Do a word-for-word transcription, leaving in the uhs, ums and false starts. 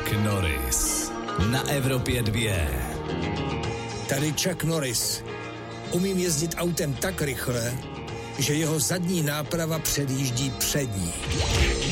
Chuck Norris na Evropě dvě. Tady Chuck Norris. Umím jezdit autem tak rychle, že jeho zadní náprava předjíždí přední.